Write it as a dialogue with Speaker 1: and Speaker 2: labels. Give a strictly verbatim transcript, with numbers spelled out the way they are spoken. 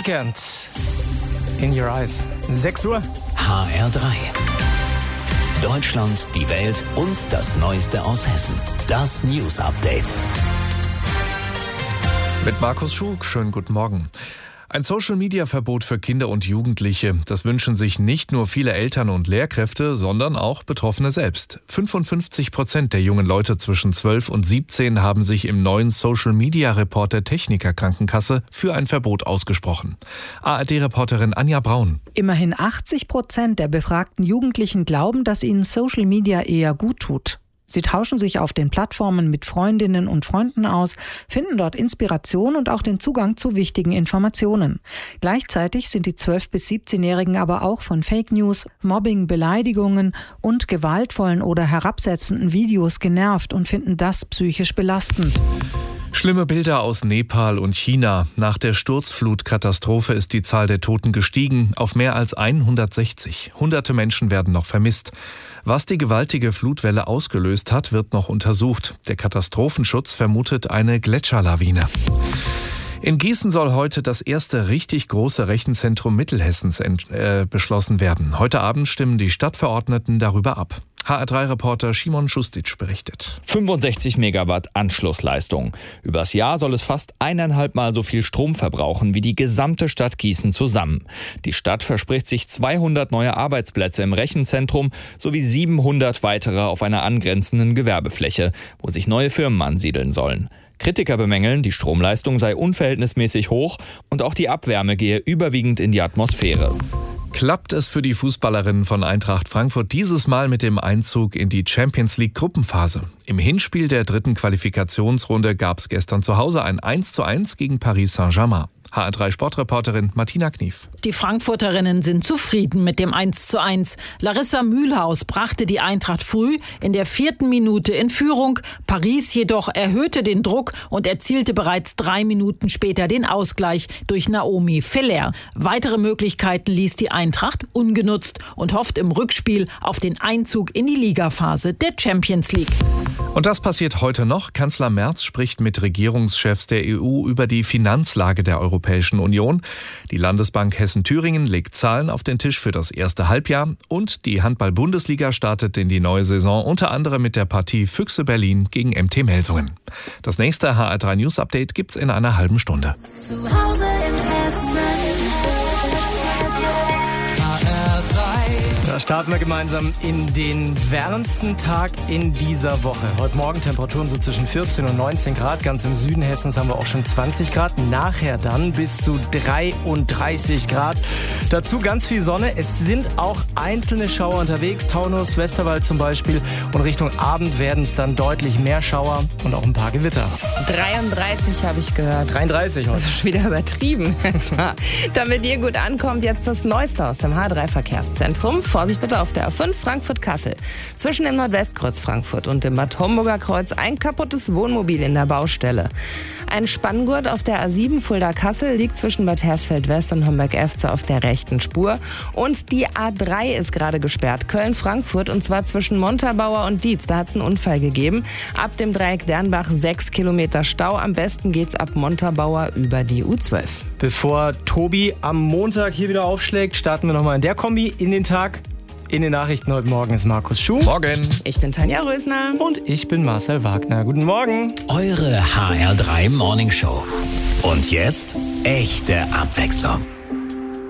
Speaker 1: Weekend. In Your Eyes. sechs Uhr.
Speaker 2: H R drei. Deutschland, die Welt und das Neueste aus Hessen. Das News Update.
Speaker 3: Mit Markus Schug, schönen guten Morgen. Ein Social-Media-Verbot für Kinder und Jugendliche. Das wünschen sich nicht nur viele Eltern und Lehrkräfte, sondern auch Betroffene selbst. fünfundfünfzig Prozent der jungen Leute zwischen zwölf und siebzehn haben sich im neuen Social-Media-Report der Techniker Krankenkasse für ein Verbot ausgesprochen. A R D-Reporterin Anja Braun.
Speaker 4: Immerhin achtzig Prozent der befragten Jugendlichen glauben, dass ihnen Social Media eher gut tut. Sie tauschen sich auf den Plattformen mit Freundinnen und Freunden aus, finden dort Inspiration und auch den Zugang zu wichtigen Informationen. Gleichzeitig sind die zwölf- bis siebzehnjährigen aber auch von Fake News, Mobbing, Beleidigungen und gewaltvollen oder herabsetzenden Videos genervt und finden das psychisch belastend.
Speaker 3: Schlimme Bilder aus Nepal und China. Nach der Sturzflutkatastrophe ist die Zahl der Toten gestiegen auf mehr als hundertsechzig. Hunderte Menschen werden noch vermisst. Was die gewaltige Flutwelle ausgelöst hat, wird noch untersucht. Der Katastrophenschutz vermutet eine Gletscherlawine. In Gießen soll heute das erste richtig große Rechenzentrum Mittelhessens äh, beschlossen werden. Heute Abend stimmen die Stadtverordneten darüber ab. H R drei Reporter Simon Schustic berichtet.
Speaker 5: fünfundsechzig Megawatt Anschlussleistung. Übers Jahr soll es fast eineinhalb Mal so viel Strom verbrauchen wie die gesamte Stadt Gießen zusammen. Die Stadt verspricht sich zweihundert neue Arbeitsplätze im Rechenzentrum sowie siebenhundert weitere auf einer angrenzenden Gewerbefläche, wo sich neue Firmen ansiedeln sollen. Kritiker bemängeln, die Stromleistung sei unverhältnismäßig hoch und auch die Abwärme gehe überwiegend in die Atmosphäre.
Speaker 3: Klappt es für die Fußballerinnen von Eintracht Frankfurt dieses Mal mit dem Einzug in die Champions League Gruppenphase? Im Hinspiel der dritten Qualifikationsrunde gab es gestern zu Hause ein eins zu eins gegen Paris Saint-Germain. H R drei Sportreporterin Martina Knief.
Speaker 6: Die Frankfurterinnen sind zufrieden mit dem eins zu eins. Larissa Mühlhaus brachte die Eintracht früh in der vierten Minute in Führung. Paris jedoch erhöhte den Druck und erzielte bereits drei Minuten später den Ausgleich durch Naomi Feller. Weitere Möglichkeiten ließ die Eintracht ungenutzt und hofft im Rückspiel auf den Einzug in die Ligaphase der Champions League.
Speaker 3: Und das passiert heute noch. Kanzler Merz spricht mit Regierungschefs der E U über die Finanzlage der Europäischen Union. Die Landesbank Hessen-Thüringen legt Zahlen auf den Tisch für das erste Halbjahr. Und die Handball-Bundesliga startet in die neue Saison, unter anderem mit der Partie Füchse Berlin gegen M T Melsungen. Das nächste H R drei News Update gibt's in einer halben Stunde.
Speaker 7: Zu Hause in Hessen.
Speaker 1: Da starten wir gemeinsam in den wärmsten Tag in dieser Woche. Heute Morgen Temperaturen so zwischen vierzehn und neunzehn Grad. Ganz im Süden Hessens haben wir auch schon zwanzig Grad. Nachher dann bis zu dreiunddreißig Grad. Dazu ganz viel Sonne. Es sind auch einzelne Schauer unterwegs. Taunus, Westerwald zum Beispiel. Und Richtung Abend werden es dann deutlich mehr Schauer und auch ein paar Gewitter.
Speaker 8: dreiunddreißig habe ich gehört.
Speaker 1: dreiunddreißig heute.
Speaker 8: Das ist wieder übertrieben. Damit ihr gut ankommt, jetzt das Neueste aus dem H drei Verkehrszentrum. Vorsicht bitte auf der A fünf Frankfurt-Kassel. Zwischen dem Nordwestkreuz Frankfurt und dem Bad Homburger Kreuz ein kaputtes Wohnmobil in der Baustelle. Ein Spanngurt auf der A sieben Fulda-Kassel liegt zwischen Bad Hersfeld-West und Homberg-Efze auf der rechten Spur. Und die A drei ist gerade gesperrt, Köln-Frankfurt, und zwar zwischen Montabaur und Dietz. Da hat es einen Unfall gegeben. Ab dem Dreieck Dernbach sechs Kilometer Stau. Am besten geht's ab Montabaur über die U zwölf.
Speaker 1: Bevor Tobi am Montag hier wieder aufschlägt, starten wir nochmal in der Kombi in den Tag. In den Nachrichten heute Morgen ist Markus Schuh.
Speaker 3: Morgen.
Speaker 8: Ich bin Tanja Rösner.
Speaker 1: Und ich bin Marcel Wagner. Guten Morgen.
Speaker 2: Eure H R drei Morning Show. Und jetzt echte Abwechslung.